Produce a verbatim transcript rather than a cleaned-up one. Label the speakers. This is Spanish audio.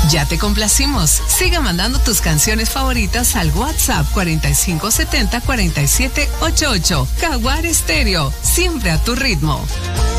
Speaker 1: Ya te complacimos. Sigue mandando tus canciones favoritas al WhatsApp cuarenta y cinco setenta cuarenta y siete ochenta y ocho. Jaguar Estéreo, siempre a tu ritmo.